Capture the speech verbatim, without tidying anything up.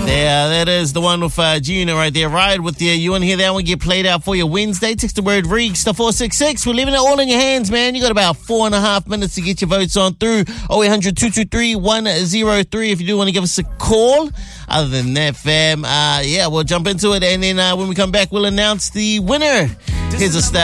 Yeah, that is the one with uh, Gina right there. Ride with you. You want to hear that one get played out for you Wednesday? Text the word REEKS to four six six. We're leaving it all in your hands, man. You got about four and a half minutes to get your votes on through. oh eight hundred, two two three, one oh three if you do want to give us a call. Other than that, fam, uh, yeah, we'll jump into it. And then uh, when we come back, we'll announce the winner. Here's a step.